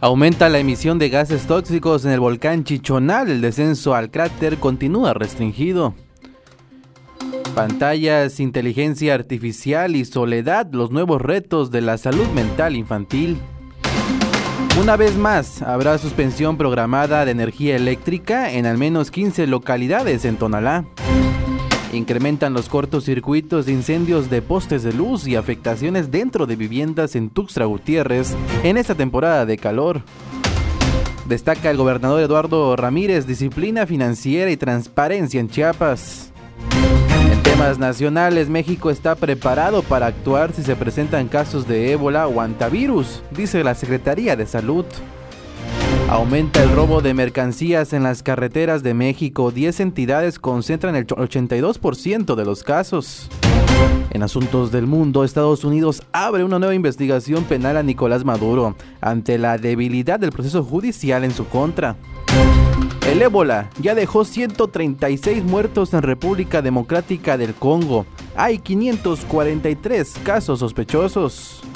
Aumenta la emisión de gases tóxicos en el volcán Chichonal. El descenso al cráter continúa restringido. Pantallas, inteligencia artificial y soledad, los nuevos retos de la salud mental infantil. Una vez más, habrá suspensión programada de energía eléctrica en al menos 15 localidades en Tonalá. Incrementan los cortocircuitos de incendios de postes de luz y afectaciones dentro de viviendas en Tuxtla Gutiérrez en esta temporada de calor. Destaca el gobernador Eduardo Ramírez, disciplina financiera y transparencia en Chiapas. En temas nacionales, México está preparado para actuar si se presentan casos de ébola o hantavirus, dice la Secretaría de Salud. Aumenta el robo de mercancías en las carreteras de México. 10 entidades concentran el 82% de los casos. En asuntos del mundo, Estados Unidos abre una nueva investigación penal a Nicolás Maduro ante la debilidad del proceso judicial en su contra. El ébola ya dejó 136 muertos en República Democrática del Congo. Hay 543 casos sospechosos.